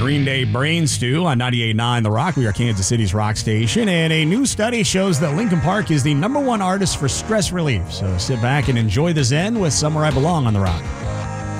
Green Day Brain Stew on 98.9 The Rock. We are Kansas City's rock station. And a new study shows that Linkin Park is the #1 artist for stress relief. So sit back and enjoy the zen with Somewhere I Belong on The Rock.